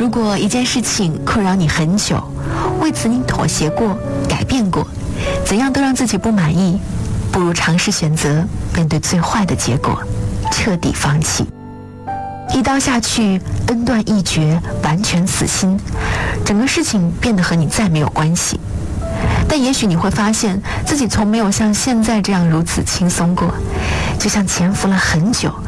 如果一件事情困扰你很久，为此你妥协过、改变过，怎样都让自己不满意，不如尝试选择面对最坏的结果，彻底放弃。一刀下去，恩断义绝，完全死心，整个事情变得和你再没有关系。但也许你会发现自己从没有像现在这样如此轻松过，就像潜伏了很久